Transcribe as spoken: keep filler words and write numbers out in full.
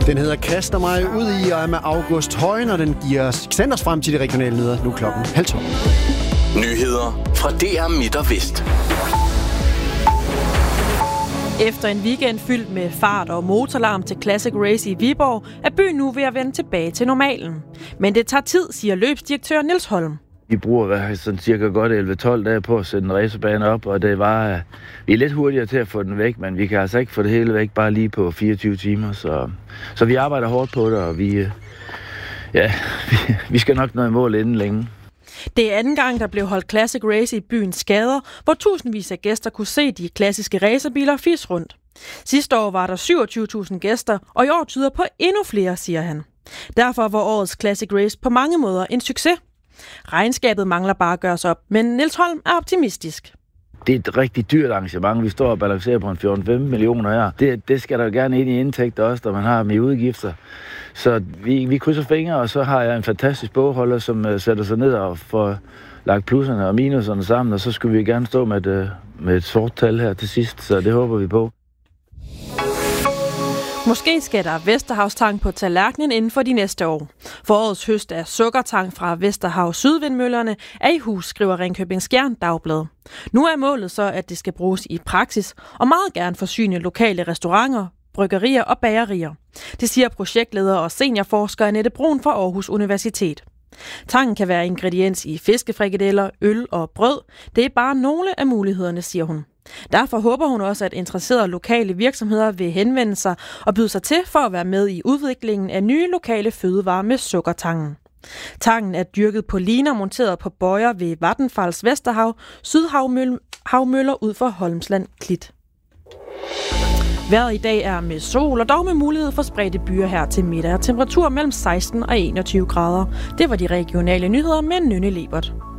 Den hedder Kaster mig ud i, og er med August Højen, og den giver sendt os frem til de regionale nyheder. Nu klokken halv tolv. Nyheder fra D R Midt og Vest. Efter en weekend fyldt med fart og motorlarm til Classic Race i Viborg, er byen nu ved at vende tilbage til normalen. Men det tager tid, siger løbsdirektør Niels Holm. Vi bruger sådan cirka godt elleve tolv dage på at sætte en racerbane op, og det var, vi er lidt hurtigere til at få den væk, men vi kan altså ikke få det hele væk bare lige på fireogtyve timer. Så, så vi arbejder hårdt på det, og vi, ja, vi, vi skal nok nå i mål inden længe. Det er anden gang, der blev holdt Classic Race i byens gader, hvor tusindvis af gæster kunne se de klassiske racerbiler fis rundt. Sidste år var der syvogtyve tusind gæster, og i år tyder på endnu flere, siger han. Derfor var årets Classic Race på mange måder en succes. Regnskabet mangler bare at gøres op, men Niels Holm er optimistisk. Det er et rigtig dyrt arrangement. Vi står og balancerer på en fjorten til femten millioner her. Det, det skal der gerne ind i indtægter også, når man har dem i udgifter. Så vi, vi krydser fingre, og så har jeg en fantastisk bogholder, som uh, sætter sig ned og får lagt plusserne og minuserne sammen, og så skulle vi gerne stå med et, uh, med et sort tal her til sidst, så det håber vi på. Måske skal der Vesterhavstang på tallerkenen inden for de næste år. For årets høst af sukkertang fra Vesterhav Sydvindmøllerne er i hus, skriver Ringkøbing Skjern Dagblad. Nu er målet så, at det skal bruges i praksis, og meget gerne forsyne lokale restauranter, bryggerier og bagerier. Det siger projektleder og seniorforsker Annette Brun fra Aarhus Universitet. Tangen kan være ingrediens i fiskefrikadeller, øl og brød. Det er bare nogle af mulighederne, siger hun. Derfor håber hun også, at interesserede lokale virksomheder vil henvende sig og byde sig til for at være med i udviklingen af nye lokale fødevarer med sukkertangen. Tangen er dyrket på liner monteret på bøjer ved Vattenfalls Vesterhav, Sydhavmøller ud for Holmsland Klit. Vejret i dag er med sol og dog med mulighed for spredte byer her til middag. Temperatur mellem seksten og enogtyve grader. Det var de regionale nyheder med Nynne Lebert.